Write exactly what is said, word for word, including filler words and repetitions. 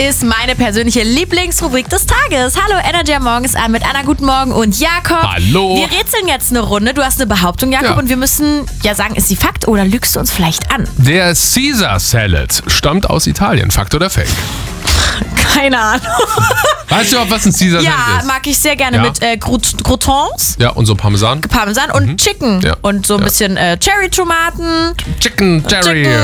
ist meine persönliche Lieblingsrubrik des Tages. Hallo, Energy am Morgen ist an mit Anna, guten Morgen und Jakob. Hallo. Wir rätseln jetzt eine Runde. Du hast eine Behauptung, Jakob, Ja. und wir müssen ja sagen, ist sie Fakt oder lügst du uns vielleicht an? Der Caesar Salad stammt aus Italien. Fakt oder Fake? Keine Ahnung. Weißt du auch, was ein Caesar Ja, Salad ist? mag ich sehr gerne Ja. mit äh, Crout- Croutons, Ja, und so Parmesan. Parmesan und Chicken Ja. und so ein Ja. bisschen äh, Cherry-Tomaten. Chicken, Cherry. Chicken.